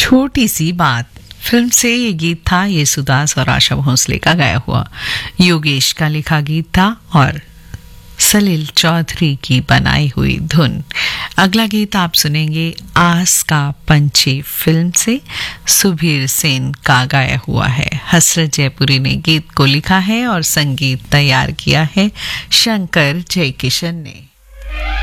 छोटी सी बात फिल्म से ये गीत था। येसुदास और आशा भोसले का गाया हुआ, योगेश का लिखा गीत था और सलील चौधरी की बनाई हुई धुन। अगला गीत आप सुनेंगे आस का पंछी फिल्म से, सुबीर सेन का गाया हुआ है। हसरत जयपुरी ने गीत को लिखा है और संगीत तैयार किया है शंकर जयकिशन ने।